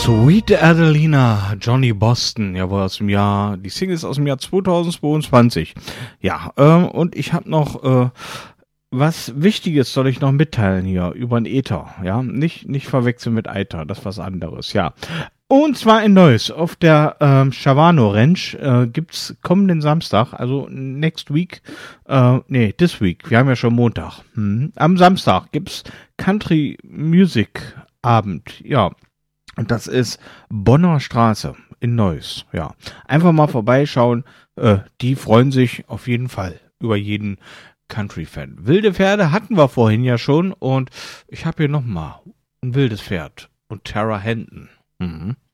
Sweet Adelina, Johnny Boston, jawohl, die Single ist aus dem Jahr 2022. Ja, und ich habe noch, was Wichtiges soll ich noch mitteilen hier über den Äther, ja, nicht verwechseln mit Eiter, das ist was anderes, ja. Und zwar in Neuss, auf der Chavano Ranch gibt's kommenden Samstag, also next week, this week, wir haben ja schon Montag. Am Samstag gibt's Country Music Abend, ja. Und das ist Bonner Straße in Neuss, ja. Einfach mal vorbeischauen, die freuen sich auf jeden Fall über jeden Country-Fan. Wilde Pferde hatten wir vorhin ja schon und ich habe hier nochmal ein wildes Pferd und Tara Henton. Mhm.